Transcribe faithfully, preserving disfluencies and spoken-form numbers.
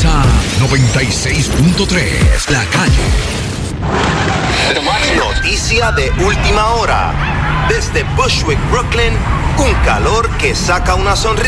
Salsa noventa y seis punto tres, La Calle. Noticia de última hora. Desde Bushwick, Brooklyn, un calor que saca una sonrisa